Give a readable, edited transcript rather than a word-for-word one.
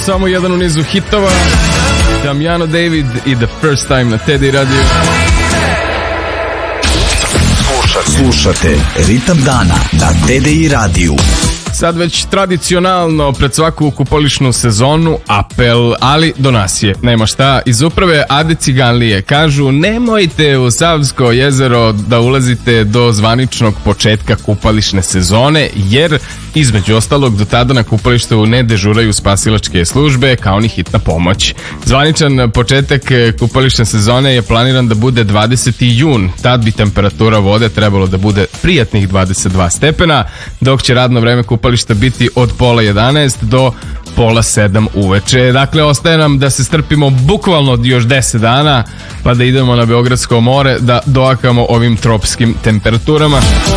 samo jedan u nizu hitova. Damiano David i The First Time na Teddy Radio. Slušate Ritam dana na Teddy Radio. Sad već tradicionalno pred svaku kupališnu sezonu apel, ali do nas je. Nema šta, iz uprave Ade Ciganlije kažu nemojte u Savsko jezero da ulazite do zvaničnog početka kupališne sezone, jer između ostalog do tada na kupalištu ne dežuraju spasilačke službe kao ni hitna pomoć. Zvaničan početak kupališne sezone je planiran da bude 20. jun. Tad bi temperatura vode trebalo da bude prijatnih 22 stepena, dok će radno vreme kupališta biti od pola 11 do pola 7 uveče. Dakle, ostaje nam da se strpimo bukvalno još 10 dana pa da idemo na Beogradsko more da doakamo ovim tropskim temperaturama.